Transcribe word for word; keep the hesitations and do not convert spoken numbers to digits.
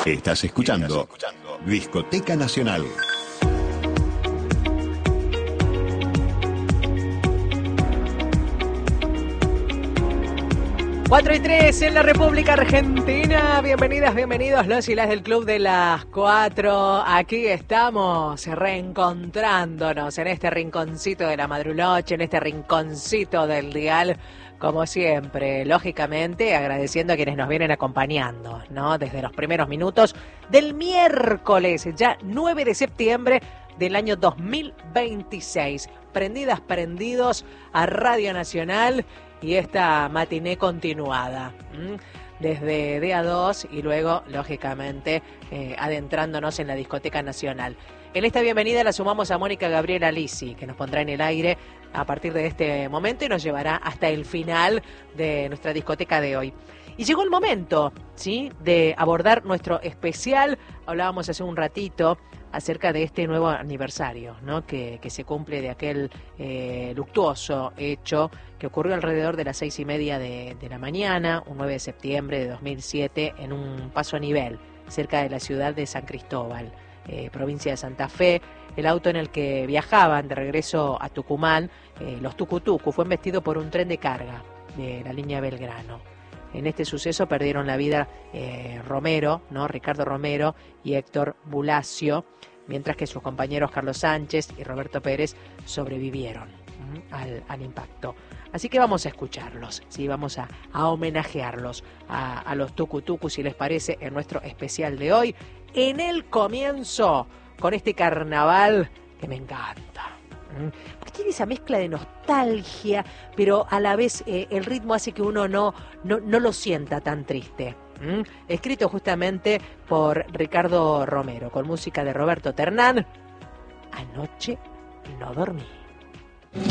Estás escuchando Discoteca Nacional. cuatro y tres en la República Argentina. Bienvenidas, bienvenidos los y las del Club de las cuatro. Aquí estamos reencontrándonos en este rinconcito de la madruloche, en este rinconcito del dial, como siempre, lógicamente agradeciendo a quienes nos vienen acompañando, ¿no? Desde los primeros minutos del miércoles, ya nueve de septiembre del año dos mil veintiséis. Prendidas, prendidos a Radio Nacional y esta matiné continuada, ¿m? Desde D A dos y luego, lógicamente, eh, adentrándonos en la Discoteca Nacional. En esta bienvenida la sumamos a Mónica Gabriela Lisi, que nos pondrá en el aire a partir de este momento y nos llevará hasta el final de nuestra discoteca de hoy. Y llegó el momento, ¿sí?, de abordar nuestro especial. Hablábamos hace un ratito acerca de este nuevo aniversario, ¿no?, que, que se cumple de aquel eh, luctuoso hecho que ocurrió alrededor de las seis y media de, de la mañana, un nueve de septiembre de dos mil siete, en un paso a nivel, cerca de la ciudad de San Cristóbal, eh, provincia de Santa Fe. El auto en el que viajaban de regreso a Tucumán, eh, los tucutucu, fue embestido por un tren de carga de la línea Belgrano. En este suceso perdieron la vida eh, Romero, ¿no?, Ricardo Romero y Héctor Bulacio, mientras que sus compañeros Carlos Sánchez y Roberto Pérez sobrevivieron ¿m? al, al impacto. Así que vamos a escucharlos, ¿sí? Vamos a, a homenajearlos a, a los tucutucus, si les parece, en nuestro especial de hoy. En el comienzo, con este carnaval que me encanta. Porque tiene esa mezcla de nostalgia, pero a la vez eh, el ritmo hace que uno no, no, no lo sienta tan triste. ¿Mm? Escrito justamente por Ricardo Romero, con música de Roberto Ternán. Anoche no dormí.